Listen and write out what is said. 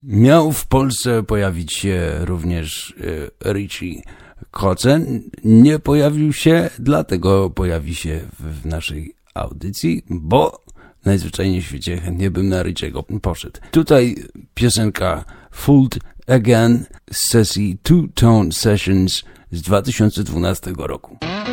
Miał w Polsce pojawić się również Richie Kotzen. Nie pojawił się, dlatego pojawi się w naszej audycji, bo najzwyczajniej w świecie chętnie bym na Richiego poszedł. Tutaj piosenka Fooled Again z sesji Two Tone Sessions z 2012 roku.